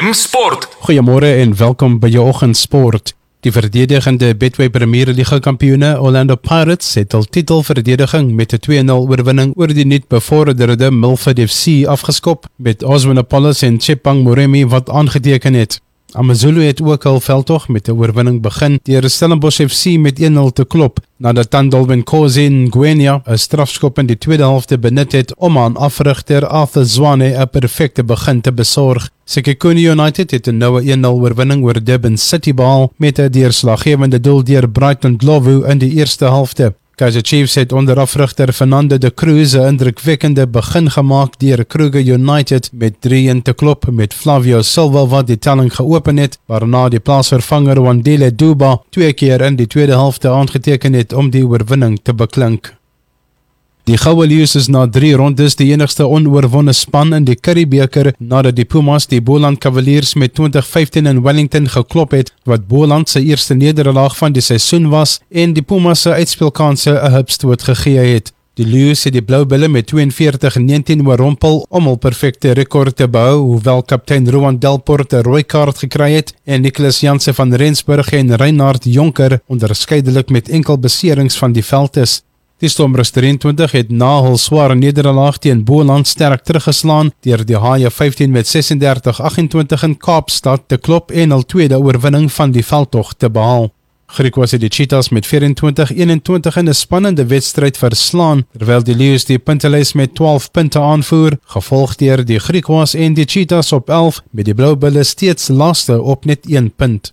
FM Sport. Goeiemôre en welkom by jou oggendsport. Die verdedigende Betway Premier Liga kampioene Orlando Pirates het al titelverdediging met 'n 2-0 oorwinning oor die nuut bevorderde Milford FC afgeskop met Oswin Apollos en Chepang Moremi wat aangeteken het. AmaZulu het ook al veldtog met 'n oorwinning begin deur Stellenbosch FC met 1-0 te klop nadat Tandolwen Kosi Ngwenya 'n strafskop in die tweede helfte benut het om aan afrigter Arthur Zwane 'n perfekte begin te besorg. Sekhukhune United het 'n noue 1-0 oorwinning oor Durban City behaal met 'n deurslaggewende doel deur Brighton Glovu in die eerste helfte. Kaizer Chiefs het onder afrigter Fernando de Cruz 'n indrukwekkende begin gemaak deur Kruger United met 3-1 te klop met Flavio Silva wat die telling geopen het, waarna die plaasvervanger Wandile Duba 2 keer in die tweede helfte aangeteken het om die oorwinning te beklink. Die Goue Leeu's is na 3 rondes die enigste onoorwonne span in die Curriebeeker nadat die Pumas die Boland Cavaliers met 2015 in Wellington geklop het, wat Boland se eerste nederlaag van die seisoen was en die Pumas se uitspeelkanse 'n hupstoot gegee het. Die Leeu's het die Bloubulle met 42-19 oorrompel om hul perfekte rekord te behou, hoewel kaptein Rowan Delport 'n rooi kaart gekry het en Nicholas Janse van Rensburg en Reinhard Jonker onderskeidelik met enkel beserings van die veld is. Die Stormers 23 het na hul sware nederlaag teen Boland sterk teruggeslaan deur die Haie 15 met 36-28 in Kaapstad te klop en hul tweede oorwinning van die veldtog te behaal. Griquas het die Cheetahs met 24-21 in 'n spannende wedstryd verslaan, terwyl die Leeu's die puntelys met 12 punte aanvoer, gevolg deur die Griquas en die Cheetahs op 11 met die Bloubulle steeds laaste op net 1 punt.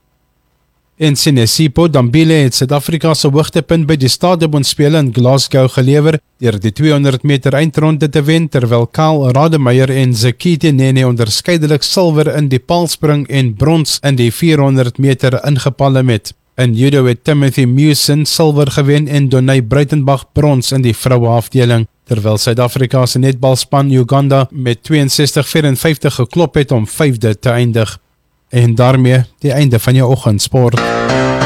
En Sinesipho Dambile het Suid-Afrika se hoogtepunt by die Stadionspele in Glasgow gelewer deur die 200 meter eindronde te wen, terwyl Kyle Rademacher en Zekete Nene onderskeidelik silwer in die paalspring en brons in die 400 meter ingepalm het. In judo het Timothy Mewson silwer gewen en Donay Breitenbach brons in die vroueafdeling, terwyl Suid-Afrika se netbalspan Uganda met 62-54 geklop het om 5de te eindig. En daarmee die einde van jou oggendsport.